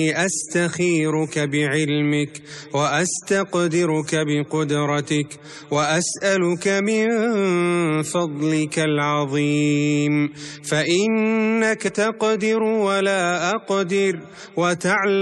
أستخيرك بعلمك وأستقدرك بقدرتك وأسألك من فضلك العظيم، فإنك تقدر ولا أقدر وتعلم